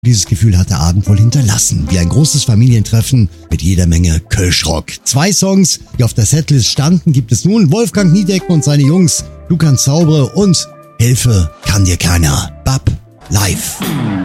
Dieses Gefühl hat der Abend wohl hinterlassen, wie ein großes Familientreffen mit jeder Menge Kölschrock. 2 Songs, die auf der Setlist standen, gibt es nun: Wolfgang Niedecken und seine Jungs, Lukas Zaubre und Hilfe kann dir keiner. BAP live.